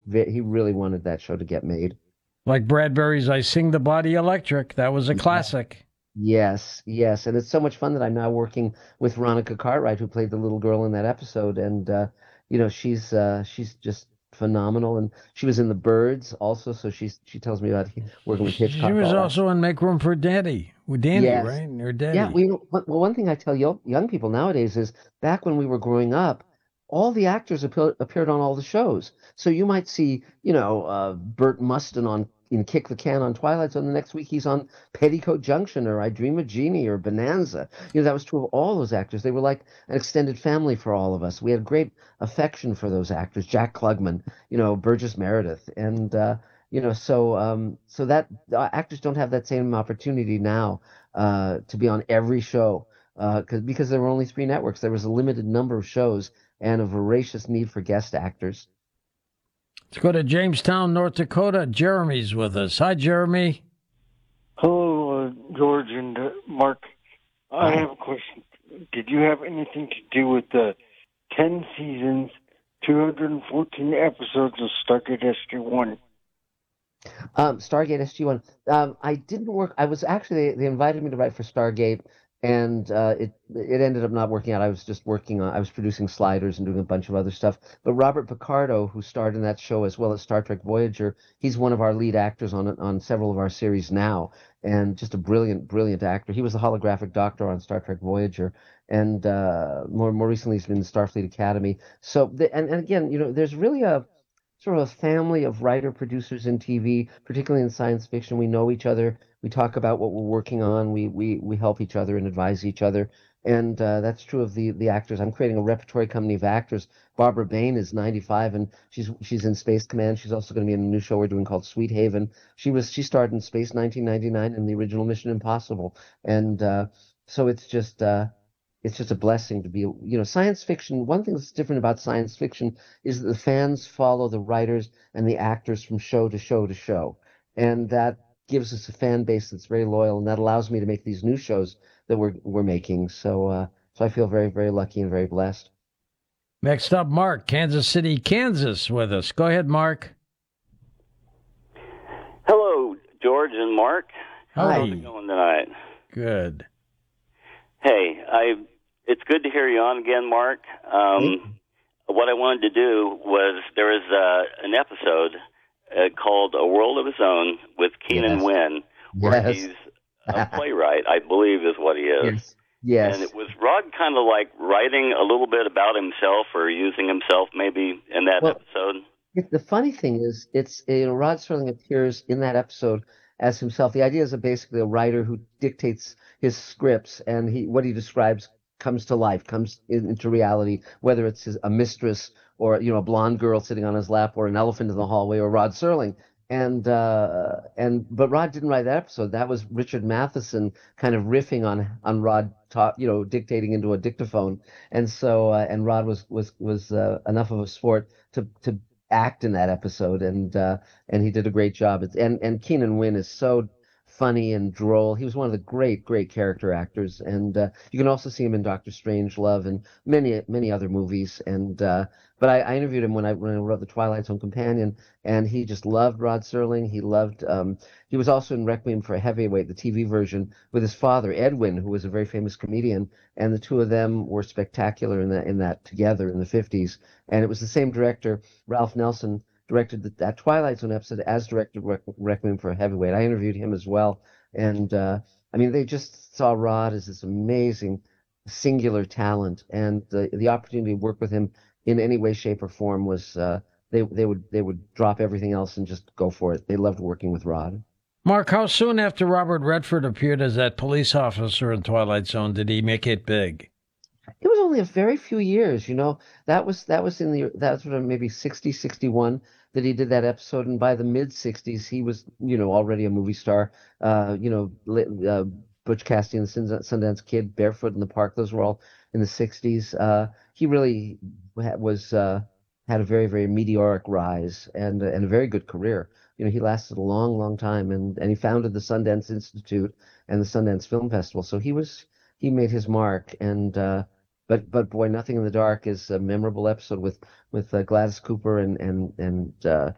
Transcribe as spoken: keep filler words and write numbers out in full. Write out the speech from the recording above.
ve- he really wanted that show to get made. Like Bradbury's I Sing the Body Electric. That was a classic. Yes, yes, and it's so much fun that I'm now working with Veronica Cartwright, who played the little girl in that episode, and uh, you know she's uh, she's just phenomenal, and she was in The Birds also, so she's she tells me about working with She Hitchcock, was all that. also in Make Room for Danny. With Danny, Yes, right? Or yeah. Daddy. We well, one thing I tell young young people nowadays is back when we were growing up, all the actors appear, appeared on all the shows. So you might see, you know, uh, Burt Mustin on in Kick the Can on Twilight Zone. The next week he's on Petticoat Junction or I Dream of Jeannie or Bonanza. You know, that was true of all those actors. They were like an extended family for all of us. We had great affection for those actors. Jack Klugman, you know, Burgess Meredith, and uh, you know, so um, so that uh, actors don't have that same opportunity now uh, to be on every show uh, cause, because there were only three networks. There was a limited number of shows and a voracious need for guest actors. Let's go to Jamestown, North Dakota. Jeremy's with us. Hi, Jeremy. Hello, uh, George and uh, Mark. I Hi. have a question. Did you have anything to do with the ten seasons, two hundred fourteen episodes of Stargate S G one? Um, Stargate S G one. Um, I didn't work. I was actually they, they invited me to write for Stargate, and uh, it it ended up not working out. I was just working on. I was producing sliders and doing a bunch of other stuff. But Robert Picardo, who starred in that show as well as Star Trek Voyager, he's one of our lead actors on on several of our series now, and just a brilliant, brilliant actor. He was the holographic Doctor on Star Trek Voyager, and uh, more more recently he's been in Starfleet Academy. So the, and and again, you know, there's really a sort of a family of writer producers in T V, particularly in science fiction. We know each other. We talk about what we're working on. We we we help each other and advise each other. And uh, that's true of the the actors. I'm creating a repertory company of actors. Barbara Bain is ninety-five and she's she's in Space Command. She's also going to be in a new show we're doing called Sweet Haven. She was she starred in Space nineteen ninety-nine in the original Mission Impossible. And uh, so it's just uh, it's just a blessing to be, you know, science fiction. One thing that's different about science fiction is that the fans follow the writers and the actors from show to show to show. And that gives us a fan base that's very loyal, and that allows me to make these new shows that we're we're making. So uh, so I feel very, very lucky and very blessed. Next up, Mark, Kansas City, Kansas, with us. Go ahead, Mark. Hello, George and Mark. Hi. How's it going tonight? Good. Hey, I. It's good to hear you on again, Mark. Um, what I wanted to do was there is uh, an episode uh, called A World of His Own with Keenan Yes. Wynn, where Yes. he's a playwright, I believe is what he is. Yes. Yes. And it was Rod kind of like writing a little bit about himself or using himself maybe in that Well, episode. it- the funny thing is, it's you know Rod Serling appears in that episode as himself. The idea is that basically a writer who dictates his scripts, and he what he describes comes to life, comes in, into reality. Whether it's his, a mistress or you know a blonde girl sitting on his lap, or an elephant in the hallway, or Rod Serling. And uh, and but Rod didn't write that episode. That was Richard Matheson kind of riffing on on Rod, ta you know, dictating into a dictaphone. And so uh, and Rod was was was uh, enough of a sport to to act in that episode, and uh, and he did a great job. It's, and and Keenan Wynn is so funny and droll. He was one of the great great character actors, and uh, you can also see him in Doctor Strangelove and many many other movies. And uh, but I, I interviewed him when I when I wrote the Twilight Zone Companion, and he just loved Rod Serling. He loved. Um, he was also in Requiem for a Heavyweight, the T V version, with his father Edwin, who was a very famous comedian, and the two of them were spectacular in that in that together in the fifties. And it was the same director, Ralph Nelson, directed the, that Twilight Zone episode as directed Requ Requiem for a Heavyweight. I interviewed him as well, and uh, I mean, they just saw Rod as this amazing, singular talent, and the the opportunity to work with him in any way, shape, or form was uh, they they would they would drop everything else and just go for it. They loved working with Rod. Mark, how soon after Robert Redford appeared as that police officer in Twilight Zone did he make it big? It was only a very few years, you know. That was that was in the that was sort of maybe sixty, sixty-one that he did that episode, and by the mid sixties he was, you know, already a movie star. Uh, you know, li- uh, Butch Cassidy and the Sundance Sundance Kid, Barefoot in the Park, those were all in the sixties. Uh, he really ha- was uh, had a very very meteoric rise and and a very good career. You know, he lasted a long long time, and and he founded the Sundance Institute and the Sundance Film Festival. So he was he made his mark, and uh, but but boy, Nothing in the Dark is a memorable episode with with uh, Gladys Cooper and and and uh,